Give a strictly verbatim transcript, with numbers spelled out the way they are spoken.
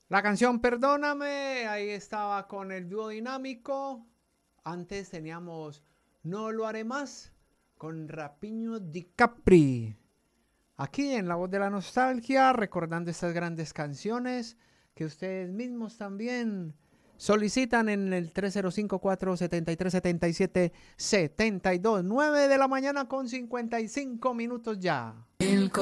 La canción Perdóname, ahí estaba con el dúo dinámico. Antes teníamos No lo haré más con Rapiño Di Capri. Aquí en La Voz de la Nostalgia, recordando estas grandes canciones que ustedes mismos también solicitan en el tres cero cinco, cuatro siete tres, siete siete siete dos. nueve de la mañana con cincuenta y cinco minutos ya.